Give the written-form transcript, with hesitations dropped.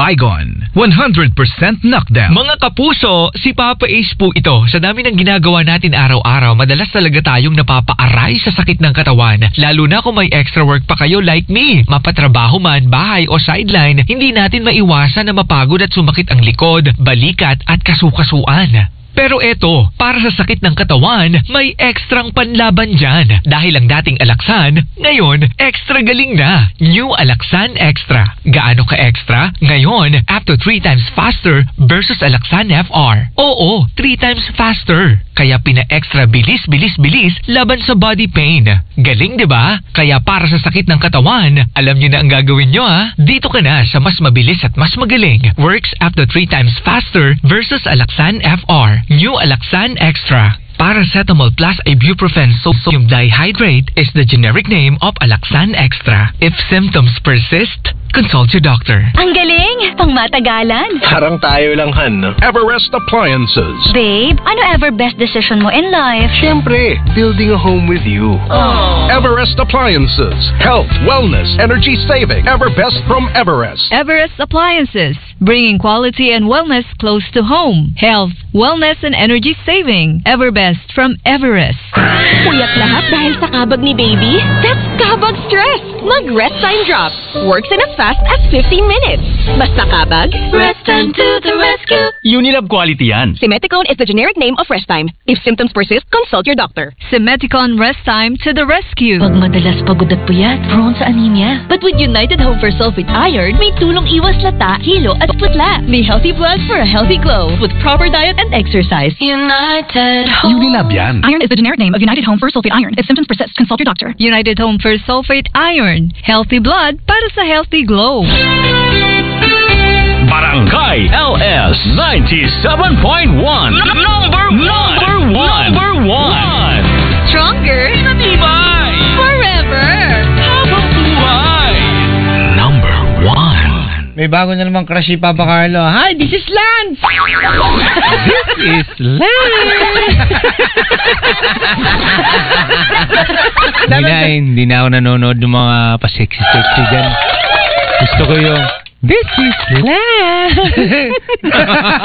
Vigon, 100% knockdown. Mga kapuso, si Papa Ace po ito. Sa dami ng ginagawa natin araw-araw, madalas talaga tayong napapaaray sa sakit ng katawan. Lalo na kung may extra work pa kayo like me. Mapatrabaho man, bahay o sideline, hindi natin maiwasan na mapagod at sumakit ang likod, balikat at kasukasuan. Pero eto, para sa sakit ng katawan, may ekstrang panlaban dyan. Dahil ang dating Alaxan, ngayon, extra galing na. New Alaxan Extra. Gaano ka-extra? Ngayon, up to 3 times faster versus Alaxan FR. Oo, 3 times faster. Kaya pina-extra bilis laban sa body pain. Galing, di ba? Kaya para sa sakit ng katawan, alam nyo na ang gagawin nyo ha? Dito ka na sa mas mabilis at mas magaling. Works up to 3 times faster versus Alaxan FR. New Alaxan Extra. Paracetamol plus ibuprofen sodium dihydrate is the generic name of Alaxan Extra. If symptoms persist, consult your doctor. Ang galing! Pangmatagalan. Parang tayo lang, Han. Everest Appliances. Babe, ano ever best decision mo in life? Siyempre, building a home with you. Everest Appliances. Health, wellness, energy saving. Everbest from Everest. Everest Appliances, bringing quality and wellness close to home. Health, wellness, and energy saving. Everbest from Everest. Puyak lahat dahil sa kabag ni baby? That's kabag stress. Mag-Rest Time Drops. Works in as fast as 15 minutes. Basta kabag, Rest Time to the rescue. Unilab quality yan. Simeticone is the generic name of Rest Time. If symptoms persist, consult your doctor. Simeticone Rest Time to the rescue. Pag madalas pagod at puyat, prone sa anemia. But with United Home for Sulfate Iron, may tulong iwas lata, hilo at putla. May healthy blood for a healthy glow with proper diet and exercise. United Home. Unilab yan. Iron is the generic name of United Home for Sulfate Iron. If symptoms persist, consult your doctor. United Home for Sulfate Iron. Healthy blood para sa healthy glow. Barangay LS 97.1. Number one. Stronger. Matibay. Forever. Habang buhay. Number 1. May bago na naman crush si Papa Carlo. Hi, this is Lance! This is Lance! Hindi na ako nanonood ng mga pa-sexy-sexy dyan. Gusto ko yung, this is Lance!